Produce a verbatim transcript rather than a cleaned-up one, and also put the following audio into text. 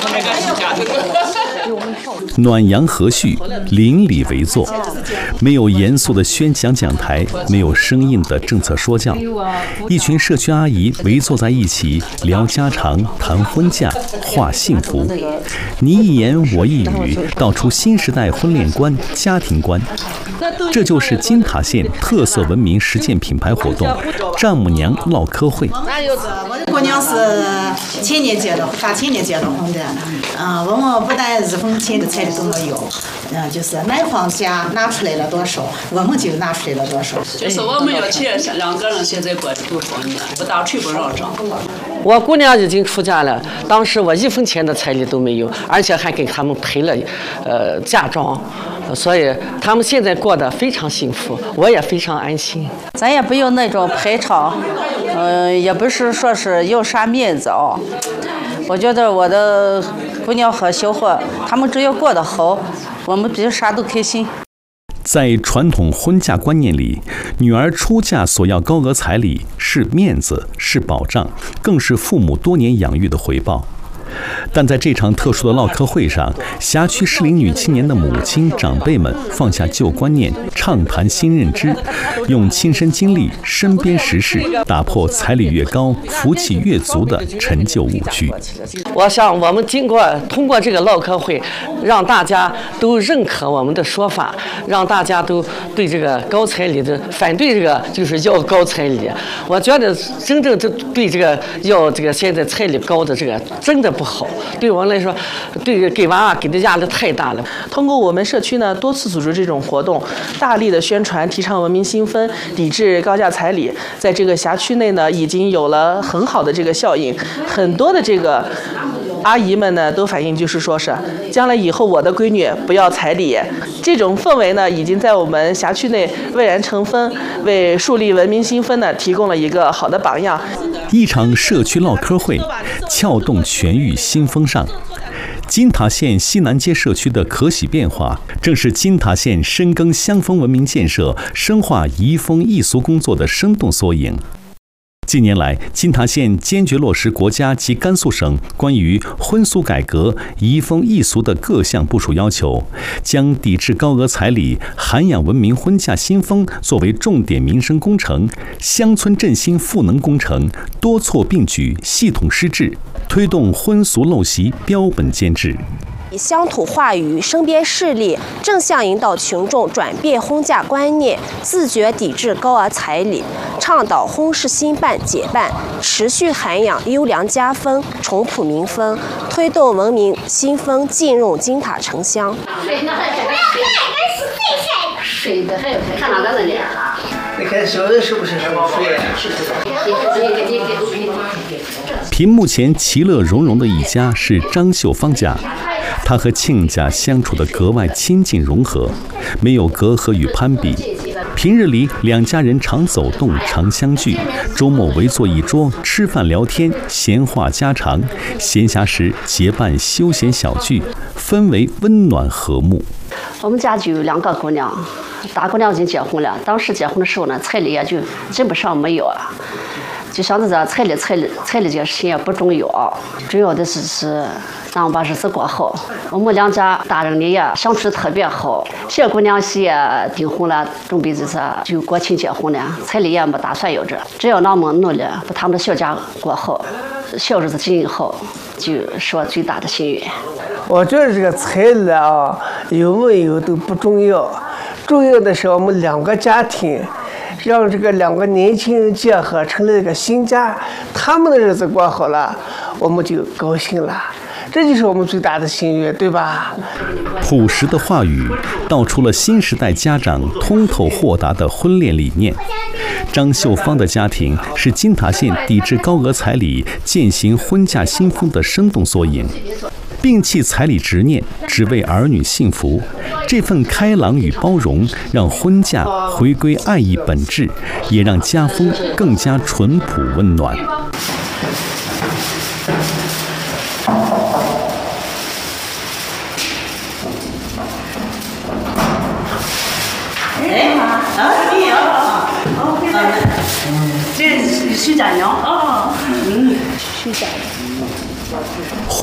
暖阳和煦，邻里围坐，没有严肃的宣讲讲台，没有生硬的政策说教，一群社区阿姨围坐在一起聊家常、谈婚嫁、话幸福，你一言我一语，道出新时代婚恋观、家庭观。这就是金塔县特色文明实践品牌活动“丈母娘唠嗑会”。 我的姑娘是前年结的，八七年结的婚的。嗯，我们不但一分钱的彩礼都没有，嗯，就是男方家拿出来了多少，我们就拿出来了多少。 就是我们要钱，两个人现在过得都方便，不打吹不让挣。 我姑娘已经出嫁了，当时我一分钱的彩礼都没有，而且还给他们赔了，呃，嫁妆。所以他们现在过得非常幸福，我也非常安心。 咱也不用那种排场，嗯、呃，也不是说是要啥面子哦。我觉得我的姑娘和小伙，他们只要过得好，我们比啥都开心。 在传统婚嫁观念里，女儿出嫁索要高额彩礼是面子，是保障，更是父母多年养育的回报。但在这场特殊的唠嗑会上，辖区适龄女青年的母亲长辈们放下旧观念，畅谈新认知，用亲身经历、身边实事，打破彩礼越高、福气越足的陈旧误区。 我想，我们经过通过这个唠嗑会，让大家都认可我们的说法，让大家都对这个高彩礼的反对这个就是要高彩礼。我觉得真正这对这个要这个现在彩礼高的这个真的不好，对我来说，对给娃娃给的压力太大了。 通过我们社区呢多次组织这种活动，大力的宣传提倡文明新婚，抵制高价彩礼，在这个辖区内呢已经有了很好的这个效应，很多的这个阿姨们呢都反映就是说是将来以后我的闺女不要彩礼，这种氛围呢已经在我们辖区内蔚然成风，为树立文明新婚呢提供了一个好的榜样。 一场社区唠嗑会，撬动全域新风尚。金塔县西南街社区的可喜变化，正是金塔县深耕乡风文明建设、深化移风易俗工作的生动缩影。近年来，金塔县坚决落实国家及甘肃省关于婚俗改革、移风易俗的各项部署要求，将抵制高额彩礼、涵养文明婚嫁新风作为重点民生工程、乡村振兴赋能工程，多措并举，系统施治，推动婚俗陋习标本兼治。 以乡土话语、身边事例，正向引导群众转变婚嫁观念，自觉抵制高额彩礼，倡导婚事兴办结办，持续涵养优良家风，重谱民风，推动文明新风进入金塔城乡。 水的还有看哪个的脸了？ 你看小的是不是很水？ 屏幕前其乐融融的一家是张秀芳家，她和亲家相处的格外亲近融合，没有隔阂与攀比。平日里两家人常走动，常相聚，周末围坐一桌吃饭聊天，闲话家常，闲暇时结伴休闲小聚，氛围温暖和睦。 我们家就有两个姑娘，大姑娘已经结婚了，当时结婚的时候呢，彩礼也就基本上没有了，就想着这彩礼彩礼彩礼这个事情也不重要，主要的是是让我把日子过好。我们两家大人呢也相处得特别好，小姑娘些也订婚了，准备就是就国庆结婚了，彩礼也没打算要这，只要俺们努力把他们的小家过好，小日子经营好，就是我最大的心愿。 我觉得这个彩礼啊，有没有都不重要，重要的是我们两个家庭，让这个两个年轻人结合成了一个新家，他们的日子过好了，我们就高兴了。这就是我们最大的心愿，对吧？ 朴实的话语道出了新时代家长通透豁达的婚恋理念。张秀芳的家庭是金塔县抵制高额彩礼、践行婚嫁新风的生动缩影。摒弃彩礼执念，只为儿女幸福。这份开朗与包容，让婚嫁回归爱意本质，也让家风更加淳朴温暖。 哎，啊，对呀，哦，回来了，这是徐家娘，哦，嗯，徐家的。